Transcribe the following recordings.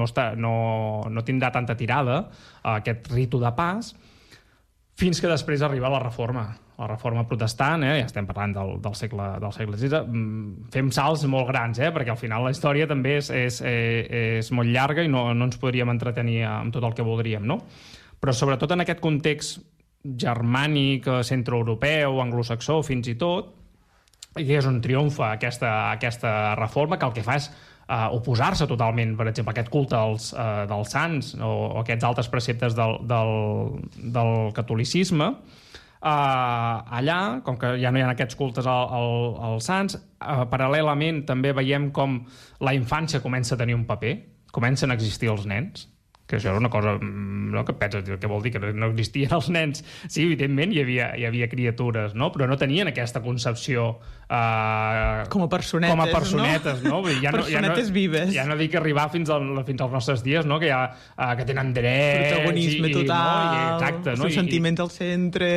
no tindrà tanta tirada aquest ritu de pas, fins que després arriba la reforma protestant, ja estem parlant del segle XVI. Fem salts molt grans, perquè al final la història també és molt llarga i no ens podríem entretenir amb tot el que voldríem, no? Però sobretot en aquest context germànic, centroeuropeu, anglosaxó, fins i tot, i és on triomfa aquesta reforma, que el que fa és oposar-se totalment, per exemple, a aquest culte dels sants o aquests altres preceptes del catolicisme. Allà, com que ja no hi ha aquests cultes als sants, paral·lelament també veiem com la infància comença a tenir un paper, comencen a existir els nens, que això era una cosa, no, que penses, què vol dir, que no existien els nens? Sí, evidentment hi havia criatures, no? Però no tenien aquesta concepció com a personetes, no? Personetes vives. Ja no dic arribar fins als nostres dies, no? Que tenen drets... Protagonisme total, exacte, el seu sentiment al centre...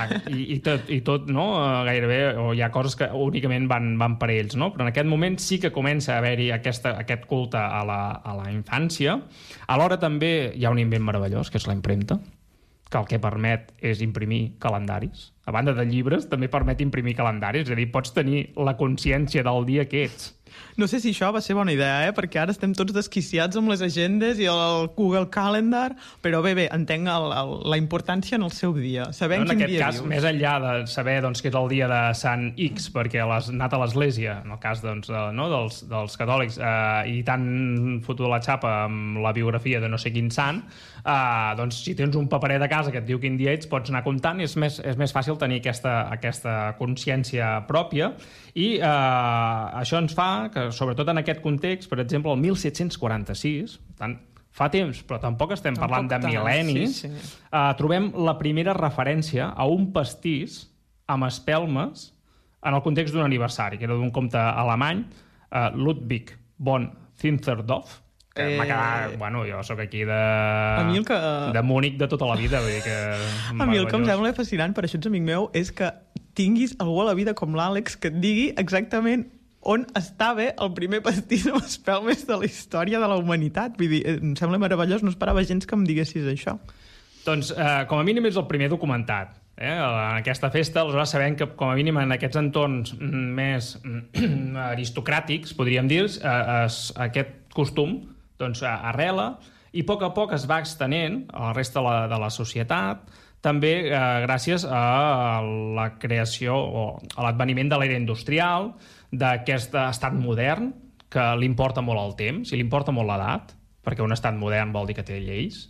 I tot, no? Gairebé, o hi ha coses que únicament van per ells, no? Però en aquest moment sí que comença a haver-hi aquest culte a la infància. Alhora també hi ha un invent meravellós, que és la impremta, que el que permet és imprimir calendaris. A banda de llibres, també permet imprimir calendaris, és a dir, pots tenir la consciència del dia que ets. No sé si això va ser bona idea, perquè ara estem tots desquiciats amb les agendes i el Google Calendar, però bé, entenc la importància en el seu dia. Sabem quin dia vius. En aquest cas, més enllà de saber que és el dia de Sant X, perquè has anat a l'església, en el cas dels catòlics, i t'han fotut la xapa amb la biografia de no sé quin sant, doncs si tens un paperet a casa que et diu quin dia ets, pots anar comptant i és més fàcil tenir aquesta consciència pròpia, i això ens fa que, sobretot en aquest context, per exemple, el 1746, tant fa temps, però tampoc estem parlant de mil·lennis, trobem la primera referència a un pastís amb espelmes en el context d'un aniversari, que era d'un comte alemany, Ludwig von Zinzendorf, que m'ha quedat... Bueno, jo sóc aquí de Múnich de tota la vida, vull dir que... A mi el que em sembla fascinant, per això ets amic meu, és que tinguis algú a la vida com l'Àlex que et digui exactament on estava el primer pastís amb espelmes de la història de la humanitat. Vull dir, em sembla meravellós, no esperava gens que em diguessis això. Doncs, com a mínim, és el primer documentat. En aquesta festa, aleshores sabem que, com a mínim, en aquests entorns més aristocràtics, podríem dir, aquest costum arrela i a poc es va extenent a la resta de la societat, també gràcies a la creació o a l'adveniment de l'era industrial, d'aquest estat modern que li importa molt el temps i li importa molt l'edat, perquè un estat modern vol dir que té lleis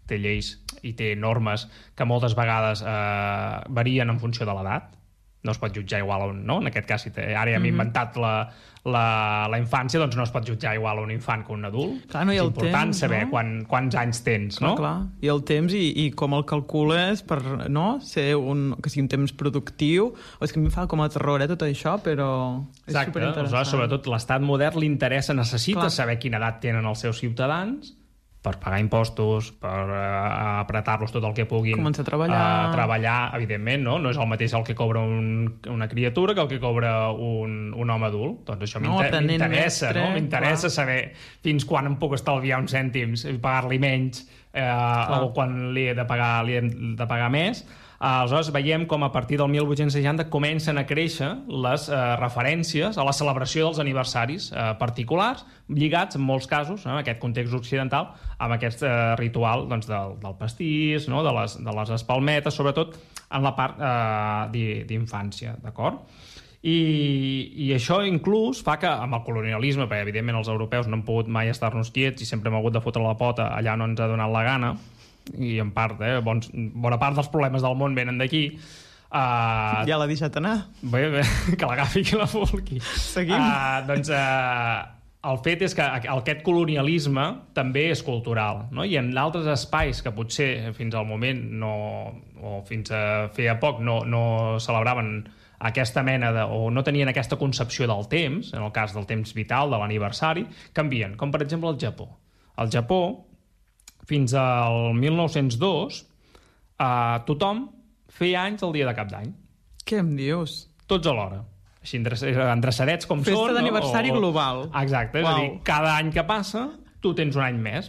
i té normes que moltes vegades varien en funció de l'edat. No es pot jutjar igual a un... No? En aquest cas, ara ja hem inventat la infància, doncs no es pot jutjar igual a un infant que un adult. Clar, no, és important temps, saber no? quants anys tens, no? Clar. I el temps i com el calcules per ser que sigui un temps productiu. És que a mi em fa com a terror, tot això, però és superinteressant. Sobretot l'estat modern li interessa, necessita saber quina edat tenen els seus ciutadans per pagar impostos, per apretar-los tot el que puguin. Començar a treballar, evidentment, no? No és el mateix el que cobra una criatura que el que cobra un home adult. Doncs això m'interessa, no? M'interessa saber fins quan em puc estalviar uns cèntims i pagar-li menys o quan li he de pagar més. Aleshores veiem com a partir del 1860 comencen a créixer les referències a la celebració dels aniversaris particulars, lligats en molts casos, en aquest context occidental, amb aquest ritual del pastís, no? de les espalmetes, sobretot en la part d'infància, d'acord? I això inclús fa que amb el colonialisme, perquè evidentment els europeus no han pogut mai estar-nos quiets i sempre hem hagut de fotre la pota allà on ens ha donat la gana, i en part, bona part dels problemes del món venen d'aquí. Ja l'ha deixat anar. Bé, que l'agafi qui la vulgui. Seguim. El fet és que aquest colonialisme també és cultural, no? I en altres espais que potser fins al moment o fins a feia poc no celebraven aquesta mena o no tenien aquesta concepció del temps, en el cas del temps vital, de l'aniversari, canvien, com per exemple el Japó. Al Japó, fins al 1902, tothom feia anys el dia de cap d'any. Què em dius? Tots alhora. Així endreçadets com Festa d'aniversari global. Exacte, és a dir, cada any que passa tu tens un any més